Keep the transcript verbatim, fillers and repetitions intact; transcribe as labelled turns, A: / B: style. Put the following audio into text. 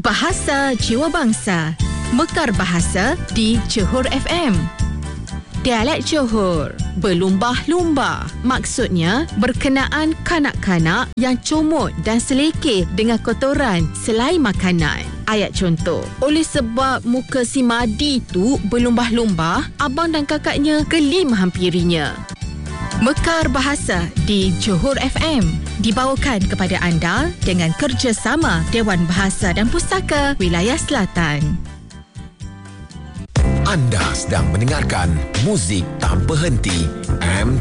A: Bahasa Jiwa Bangsa. Mekar Bahasa di Johor F M. Dialek Johor, berlumbah-lumbah. Maksudnya, berkenaan kanak-kanak yang comot dan selekeh dengan kotoran selai makanan. Ayat contoh, oleh sebab muka si Madi tu berlumbah-lumbah, abang dan kakaknya geli menghampirinya. Mekar Bahasa di Johor F M dibawakan kepada anda dengan kerjasama Dewan Bahasa dan Pustaka Wilayah Selatan.
B: Anda sedang mendengarkan muzik tanpa henti M